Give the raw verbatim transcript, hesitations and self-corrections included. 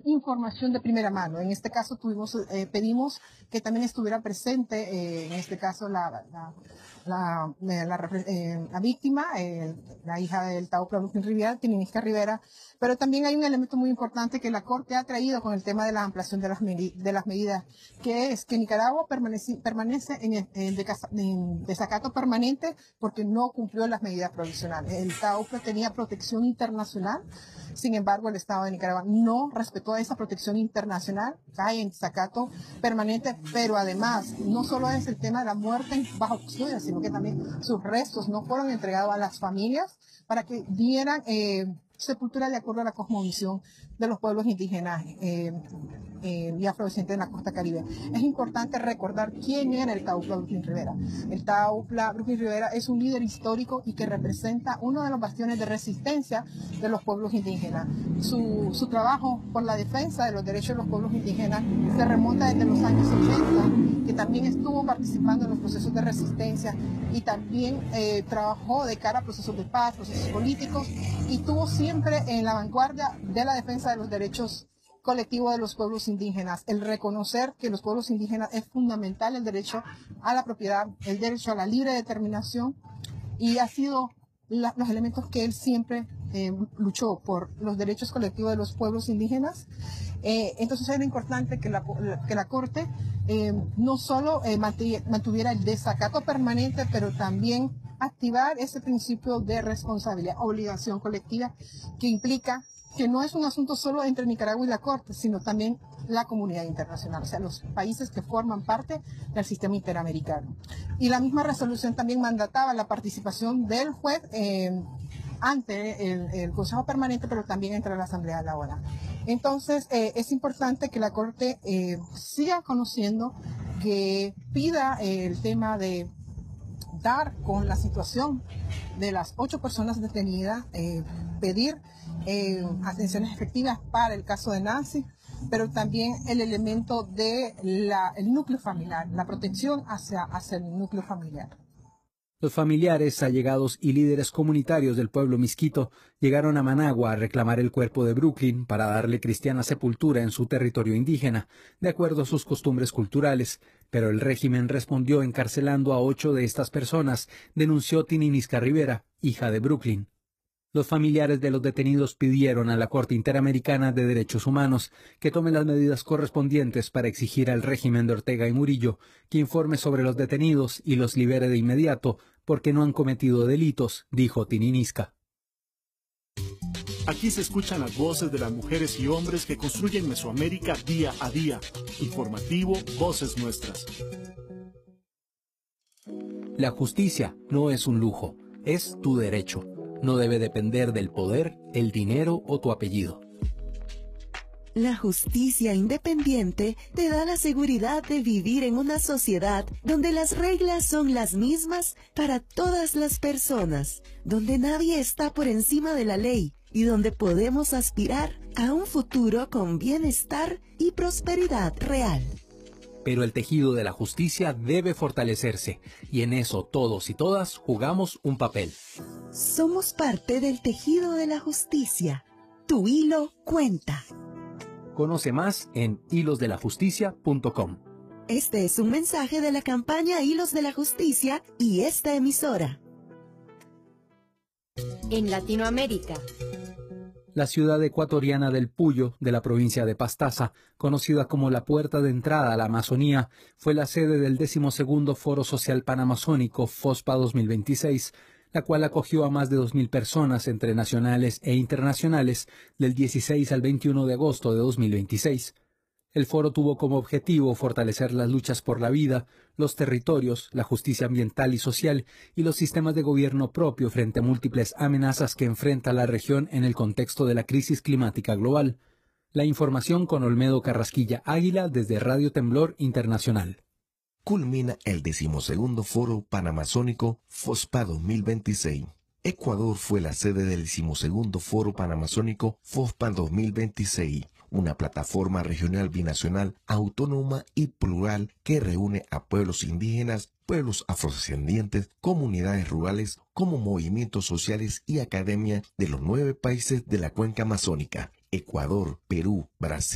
información de primera mano. En este caso tuvimos, eh, pedimos que también estuviera presente, eh, en este caso la, la, la, la, la, eh, la víctima, eh, la hija del Taupla Brooklyn Rivera, Tininisca Rivera, pero también hay un elemento muy importante que la Corte ha traído con el tema de la ampliación de las, de las medidas, que es que Nicaragua permanece, permanece en, en, en desacato permanente porque no cumplió las medidas provisionales. El Taupla tenía protección internacional, sin embargo el Estado de Nicaragua no respetó esa protección internacional, cae en desacato permanente, pero además no solo es el tema de la muerte bajo custodia, sino que también sus restos no fueron entregados a las familias para que dieran eh, sepultura de acuerdo a la cosmovisión de los pueblos indígenas eh, eh, y afrodescendientes de la costa caribe. Es importante recordar quién era el Taupla Brooklyn Rivera. El Taupla Brooklyn Rivera es un líder histórico y que representa uno de los bastiones de resistencia de los pueblos indígenas. Su, su trabajo por la defensa de los derechos de los pueblos indígenas se remonta desde los años ochenta, que también estuvo participando en los procesos de resistencia y también eh, trabajó de cara a procesos de paz, procesos políticos, y tuvo siempre en la vanguardia de la defensa de los derechos colectivos de los pueblos indígenas. El reconocer que los pueblos indígenas es fundamental, el derecho a la propiedad, el derecho a la libre determinación, y ha sido la, los elementos que él siempre eh, luchó por los derechos colectivos de los pueblos indígenas. Eh, entonces era importante que la, que la Corte eh, no solo eh, mantuviera el desacato permanente, pero también activar ese principio de responsabilidad, obligación colectiva, que implica que no es un asunto solo entre Nicaragua y la Corte, sino también la comunidad internacional, o sea, los países que forman parte del sistema interamericano. Y la misma resolución también mandataba la participación del juez eh, ante el, el Consejo Permanente, pero también entre la Asamblea de la O E A. Entonces, eh, es importante que la Corte eh, siga conociendo, que pida eh, el tema de dar con la situación de las ocho personas detenidas, eh, pedir eh, atenciones efectivas para el caso de Nancy, pero también el elemento de la, el núcleo familiar, la protección hacia, hacia el núcleo familiar. Los familiares, allegados y líderes comunitarios del pueblo misquito llegaron a Managua a reclamar el cuerpo de Brooklyn para darle cristiana sepultura en su territorio indígena, de acuerdo a sus costumbres culturales, pero el régimen respondió encarcelando a ocho de estas personas, denunció Tininisca Rivera, hija de Brooklyn. Los familiares de los detenidos pidieron a la Corte Interamericana de Derechos Humanos que tome las medidas correspondientes para exigir al régimen de Ortega y Murillo que informe sobre los detenidos y los libere de inmediato porque no han cometido delitos, dijo Tininisca. Aquí se escuchan las voces de las mujeres y hombres que construyen Mesoamérica día a día. Informativo Voces Nuestras. La justicia no es un lujo, es tu derecho. No debe depender del poder, el dinero o tu apellido. La justicia independiente te da la seguridad de vivir en una sociedad donde las reglas son las mismas para todas las personas, donde nadie está por encima de la ley y donde podemos aspirar a un futuro con bienestar y prosperidad real. Pero el tejido de la justicia debe fortalecerse, y en eso todos y todas jugamos un papel. Somos parte del tejido de la justicia. Tu hilo cuenta. Conoce más en hilos de la justicia punto com. Este es un mensaje de la campaña Hilos de la Justicia y esta emisora. En Latinoamérica. La ciudad ecuatoriana del Puyo, de la provincia de Pastaza, conocida como la puerta de entrada a la Amazonía, fue la sede del decimosegundo Foro Social Panamazónico FOSPA dos mil veintiséis, la cual acogió a más de dos mil personas entre nacionales e internacionales del dieciséis al veintiuno de agosto de dos mil veintiséis. El foro tuvo como objetivo fortalecer las luchas por la vida, los territorios, la justicia ambiental y social y los sistemas de gobierno propio frente a múltiples amenazas que enfrenta la región en el contexto de la crisis climática global. La información con Olmedo Carrasquilla Águila desde Radio Temblor Internacional. Culmina el decimosegundo Foro Panamazónico FOSPA dos mil veintiséis. Ecuador fue la sede del decimosegundo Foro Panamazónico FOSPA dos mil veintiséis, una plataforma regional binacional autónoma y plural que reúne a pueblos indígenas, pueblos afrodescendientes, comunidades rurales, como movimientos sociales y academia de los nueve países de la cuenca amazónica: Ecuador, Perú, Brasil,